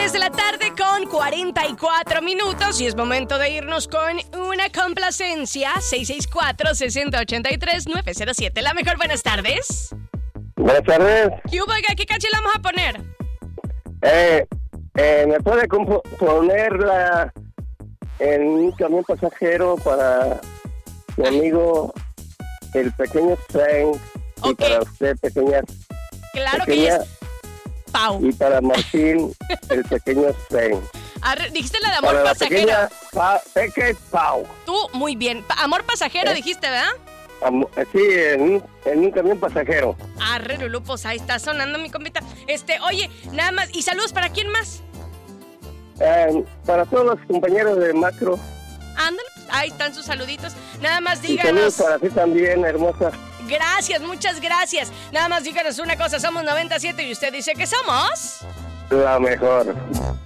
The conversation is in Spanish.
3 de la tarde con 44 minutos y es momento de irnos con una complacencia. 664-6083-907. La mejor, buenas tardes. Buenas tardes. ¿Qué hubo, oiga? ¿Qué canción le vamos a poner? ¿Me puede ponerla en un camión pasajero para mi amigo el pequeño Frank? Y para usted, pequeña. Claro pequeña, que es Pau. Y para Martín, el pequeño Frank. Dijiste la de amor para pasajero. La pequeña Pau. Tú, muy bien. Amor pasajero dijiste, ¿verdad? Sí, en un camión pasajero. Arre, Lulú, pues ahí está sonando mi compita. Oye, nada más. ¿Y saludos para quién más? Para todos los compañeros de Macro. Ándale, pues, ahí están sus saluditos. Nada más díganos. Y saludos para ti también, hermosa. Gracias, muchas gracias. Nada más díganos una cosa, somos 97 y usted dice que somos... la mejor.